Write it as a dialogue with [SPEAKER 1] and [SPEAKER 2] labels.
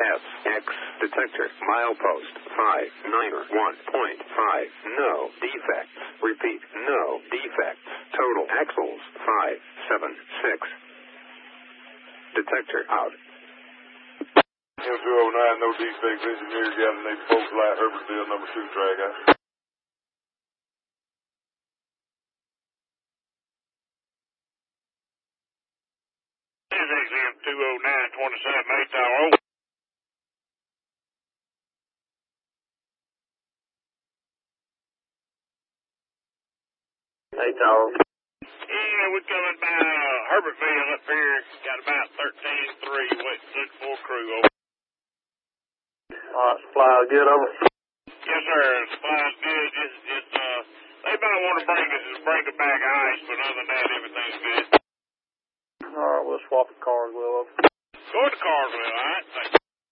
[SPEAKER 1] SX detector milepost 591.5. No defects. Repeat, no defects. Total axles 576. Detector out.
[SPEAKER 2] M209, no defects. Engineer got an 8 post light, Herbertville, number 2 track out.
[SPEAKER 3] This is M20927, 8 tower.
[SPEAKER 4] Hey, tower.
[SPEAKER 3] Yeah, we're coming by Herbertville up here. Got about 13-3, looking for crew over.
[SPEAKER 4] Supply good over?
[SPEAKER 3] Yes, sir. Supply's good. Just they might want to bring a bag of ice, but other than that, everything's good.
[SPEAKER 4] All right, we'll swap the Carswell over.
[SPEAKER 3] Go to Carswell, all right?